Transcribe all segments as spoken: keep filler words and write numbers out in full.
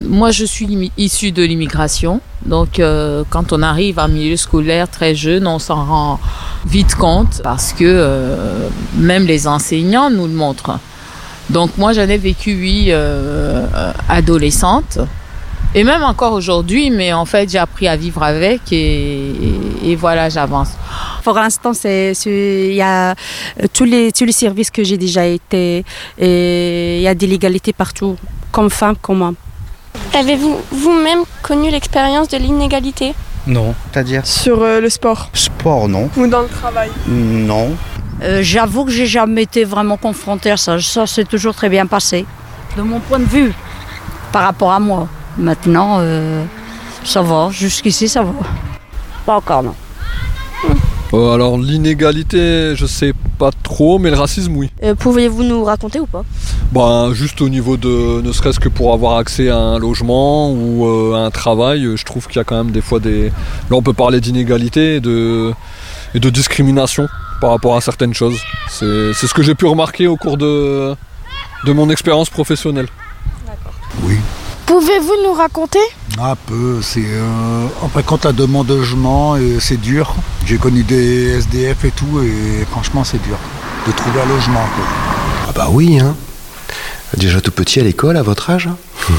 Moi, je suis imi- issue de l'immigration. Donc, euh, quand on arrive en milieu scolaire très jeune, on s'en rend vite compte parce que euh, même les enseignants nous le montrent. Donc, moi, j'en ai vécu, oui, euh, adolescente. Et même encore aujourd'hui, mais en fait, j'ai appris à vivre avec et, et, et voilà, j'avance. Pour l'instant, c'est, c'est, il y a tous les, tous les services que j'ai déjà été, et il y a de l'égalité partout, comme femme, comme homme. Avez-vous vous-même connu l'expérience de l'inégalité ? Non. C'est-à-dire ? Sur euh, le sport. Sport, non. Ou dans le travail. Non. Euh, j'avoue que j'ai jamais été vraiment confrontée à ça. Ça s'est toujours très bien passé, de mon point de vue, par rapport à moi. Maintenant, euh, ça va. Jusqu'ici, ça va. Pas encore, non. Euh, alors l'inégalité, je sais pas trop, mais le racisme, oui. Euh, Pourriez-vous nous raconter ou pas ? Bah, juste au niveau de, ne serait-ce que pour avoir accès à un logement ou euh, à un travail, je trouve qu'il y a quand même des fois des... Là, on peut parler d'inégalité et de, et de discrimination par rapport à certaines choses. C'est, c'est ce que j'ai pu remarquer au cours de, de mon expérience professionnelle. D'accord. Oui. Pouvez-vous nous raconter ? Un peu, c'est euh, après quand la demande de logement, et c'est dur. J'ai connu des S D F et tout, et franchement c'est dur de trouver un logement, quoi. Ah bah oui, hein. Déjà tout petit à l'école, à votre âge.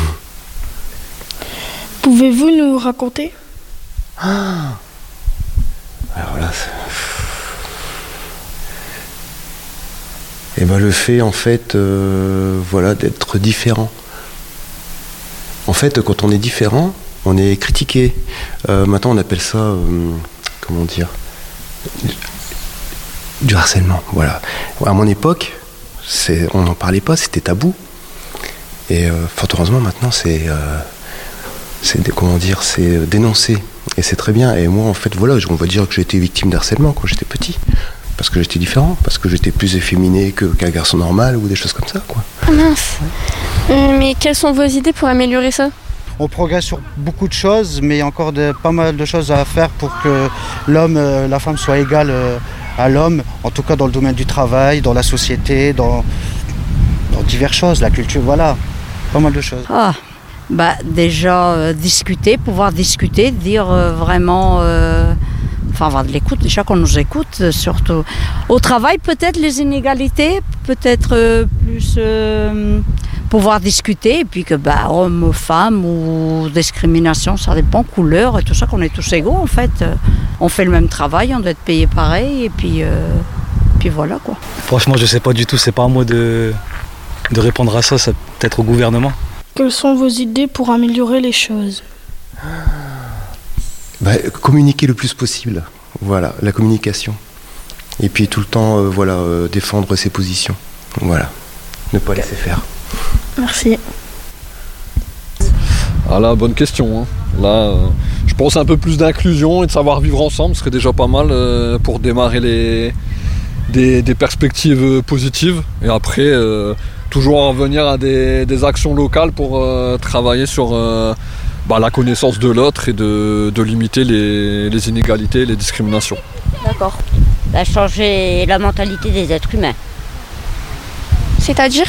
Pouvez-vous nous raconter ? Ah. Alors là, et ben le fait en fait, euh, voilà, d'être différent. En fait, quand on est différent, on est critiqué. Euh, maintenant, on appelle ça, euh, comment dire, du harcèlement. Voilà. À mon époque, c'est, on n'en parlait pas, c'était tabou. Et euh, fort heureusement, maintenant, c'est, euh, c'est, comment dire, c'est dénoncé. Et c'est très bien. Et moi, en fait, voilà, on va dire que j'ai été victime d'harcèlement quand j'étais petit. Parce que j'étais différent, parce que j'étais plus efféminé que, qu'un garçon normal ou des choses comme ça, quoi. Ah mince. Euh, mais quelles sont vos idées pour améliorer ça ? On progresse sur beaucoup de choses, mais il y a encore de, pas mal de choses à faire pour que l'homme, euh, la femme soit égale euh, à l'homme, en tout cas dans le domaine du travail, dans la société, dans, dans diverses choses, la culture, voilà, pas mal de choses. Ah, bah déjà euh, discuter, pouvoir discuter, dire euh, vraiment... Euh Enfin, avoir de l'écoute, déjà qu'on nous écoute, surtout. Au travail, peut-être les inégalités, peut-être euh, plus euh, pouvoir discuter, et puis que, bah, homme, femme ou discrimination, ça dépend, couleur et tout ça, qu'on est tous égaux, en fait. On fait le même travail, on doit être payé pareil, et puis, euh, puis voilà, quoi. Franchement, je sais pas du tout, c'est pas à moi de, de répondre à ça, c'est peut-être au gouvernement. Quelles sont vos idées pour améliorer les choses ? Bah, communiquer le plus possible, voilà, la communication. Et puis tout le temps, euh, voilà, euh, défendre ses positions, voilà, ne pas laisser faire. Merci. Ah là, bonne question. Hein. Là, euh, je pense un peu plus d'inclusion et de savoir vivre ensemble serait déjà pas mal euh, pour démarrer les, des, des perspectives positives. Et après, euh, toujours en venir à des, des actions locales pour euh, travailler sur... Euh, Bah, la connaissance de l'autre et de, de limiter les, les inégalités et les discriminations. D'accord. Bah, changer la mentalité des êtres humains. C'est-à-dire ?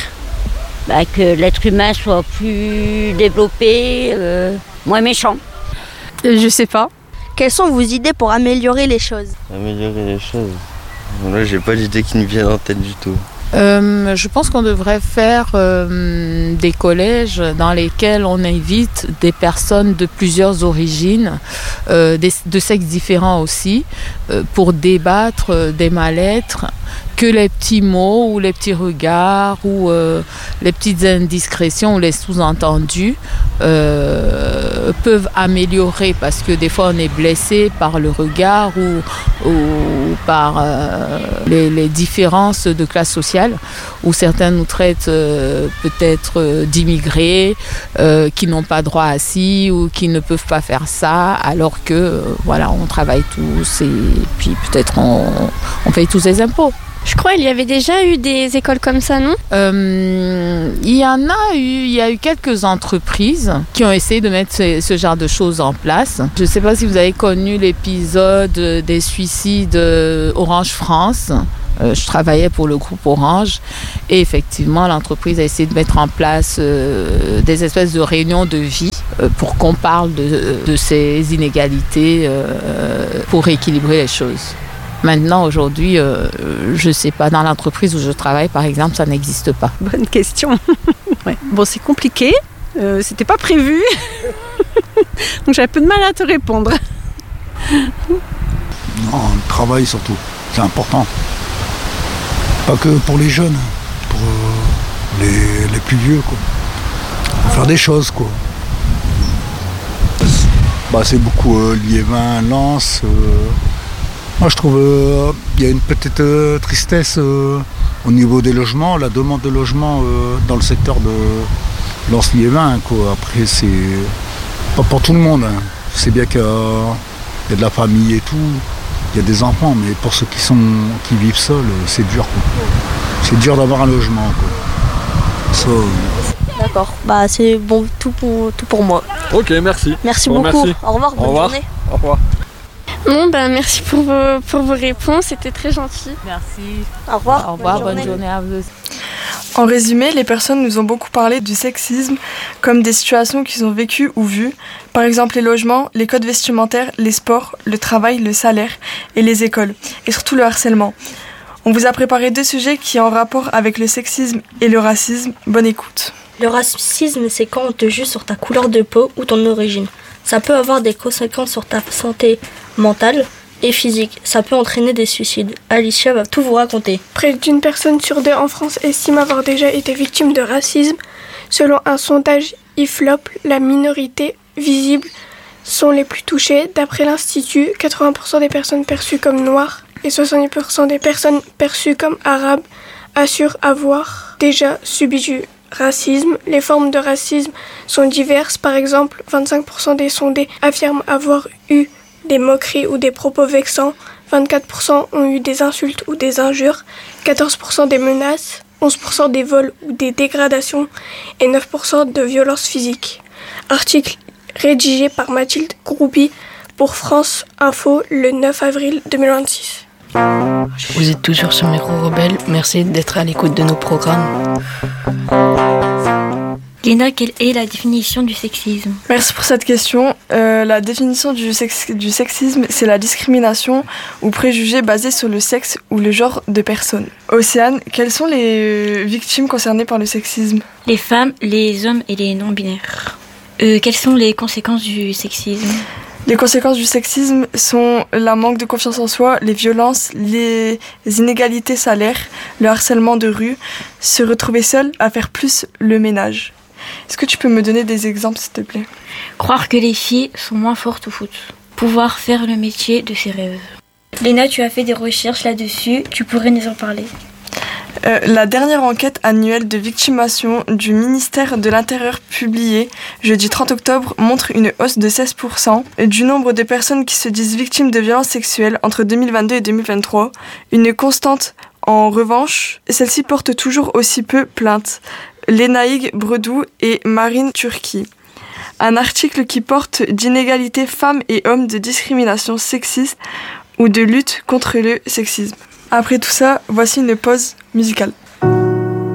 Bah, que l'être humain soit plus développé, euh, moins méchant. Euh, je sais pas. Quelles sont vos idées pour améliorer les choses ? Améliorer les choses ? Là, j'ai pas l'idée qui me vient en tête du tout. Euh, je pense qu'on devrait faire euh, des collèges dans lesquels on invite des personnes de plusieurs origines, euh, des, de sexes différents aussi, euh, pour débattre des mal-être, que les petits mots ou les petits regards ou euh, les petites indiscrétions ou les sous-entendus euh, peuvent améliorer, parce que des fois on est blessé par le regard ou, ou par euh, les, les différences de classe sociale, où certains nous traitent euh, peut-être euh, d'immigrés euh, qui n'ont pas droit à ci ou qui ne peuvent pas faire ça, alors que euh, voilà, on travaille tous et puis peut-être on, on paye tous les impôts. Je crois qu'il y avait déjà eu des écoles comme ça, non ? euh, Il y en a eu, il y a eu quelques entreprises qui ont essayé de mettre ce, ce genre de choses en place. Je ne sais pas si vous avez connu l'épisode des suicides Orange France. Euh, je travaillais pour le groupe Orange et effectivement, l'entreprise a essayé de mettre en place euh, des espèces de réunions de vie euh, pour qu'on parle de, de ces inégalités euh, pour rééquilibrer les choses. Maintenant, aujourd'hui, euh, je ne sais pas, dans l'entreprise où je travaille, par exemple, ça n'existe pas. Bonne question. Ouais. Bon, c'est compliqué. Euh, c'était pas prévu. Donc j'ai un peu de mal à te répondre. Non, le travail surtout, c'est important. Pas que pour les jeunes, pour euh, les, les plus vieux, quoi. Faut faire des choses, quoi. Bah, c'est beaucoup euh, Liévin, Lens. Euh... Moi, je trouve qu'il euh, y a une petite euh, tristesse euh, au niveau des logements, la demande de logement euh, dans le secteur de Lens-Liévin, quoi. Après, c'est pas pour tout le monde. Hein. C'est bien qu'il y a, il y a de la famille et tout. Il y a des enfants, mais pour ceux qui sont qui vivent seuls, c'est dur, quoi. C'est dur d'avoir un logement, quoi. Ça, euh... D'accord, bah c'est bon, tout pour, tout pour moi. Ok, merci. Merci bon, beaucoup. Merci. Au revoir, bonne Au revoir. journée. Au revoir. Bon, bah merci pour vos, pour vos réponses, c'était très gentil. Merci. Au revoir. Au revoir, bonne, bonne journée à vous aussi. En résumé, les personnes nous ont beaucoup parlé du sexisme comme des situations qu'ils ont vécues ou vues. Par exemple, les logements, les codes vestimentaires, les sports, le travail, le salaire et les écoles. Et surtout le harcèlement. On vous a préparé deux sujets qui ont en rapport avec le sexisme et le racisme. Bonne écoute. Le racisme, c'est quand on te juge sur ta couleur de peau ou ton origine. Ça peut avoir des conséquences sur ta santé mentale et physique. Ça peut entraîner des suicides. Alicia va tout vous raconter. Près d'une personne sur deux en France estime avoir déjà été victime de racisme. Selon un sondage I F L O P, la minorité visible sont les plus touchées. D'après l'Institut, quatre-vingts pour cent des personnes perçues comme noires et soixante-dix pour cent des personnes perçues comme arabes assurent avoir déjà subi du racisme. Les formes de racisme sont diverses. Par exemple, vingt-cinq pour cent des sondés affirment avoir eu des moqueries ou des propos vexants, vingt-quatre pour cent ont eu des insultes ou des injures, quatorze pour cent des menaces, onze pour cent des vols ou des dégradations et neuf pour cent de violences physiques. Article rédigé par Mathilde Grouby pour France Info le neuf avril deux mille vingt-six. Vous êtes toujours sur Micro Rebelle, merci d'être à l'écoute de nos programmes. Léna, quelle est la définition du sexisme ? Merci pour cette question. Euh, la définition du, sex- du sexisme, c'est la discrimination ou préjugé basé sur le sexe ou le genre de personne. Océane, quelles sont les victimes concernées par le sexisme ? Les femmes, les hommes et les non-binaires. Euh, quelles sont les conséquences du sexisme ? Les conséquences du sexisme sont la manque de confiance en soi, les violences, les inégalités salaires, le harcèlement de rue, se retrouver seul à faire plus le ménage. Est-ce que tu peux me donner des exemples, s'il te plaît ? Croire que les filles sont moins fortes au foot. Pouvoir faire le métier de ses rêves. Léna, tu as fait des recherches là-dessus, tu pourrais nous en parler. Euh, la dernière enquête annuelle de victimation du ministère de l'Intérieur publiée jeudi trente octobre montre une hausse de seize pour cent du nombre de personnes qui se disent victimes de violences sexuelles entre deux mille vingt-deux et deux mille vingt-trois. Une constante, en revanche, celle-ci porte toujours aussi peu plainte. Lénaïg Bredou et Marine Turki. Un article qui porte d'inégalité femmes et hommes, de discrimination sexiste ou de lutte contre le sexisme. Après tout ça, voici une pause musicale.